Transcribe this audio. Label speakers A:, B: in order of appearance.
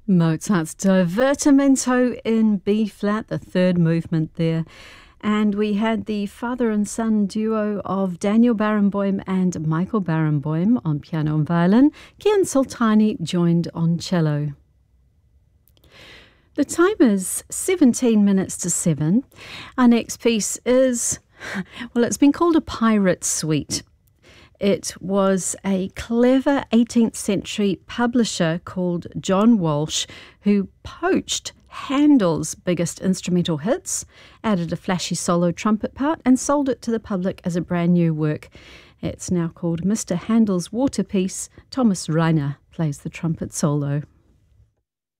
A: Mozart's Divertimento in B flat, the third movement there. And we had the father and son duo of Daniel Barenboim and Michael Barenboim on piano and violin. Kian Soltani joined on cello. The time is 17 minutes to 7. Our next piece is, well, it's been called a pirate suite. It was a clever 18th century publisher called John Walsh who poached Handel's biggest instrumental hits, added a flashy solo trumpet part and sold it to the public as a brand new work. It's now called Mr. Handel's Waterpiece. Thomas Reiner plays the trumpet solo.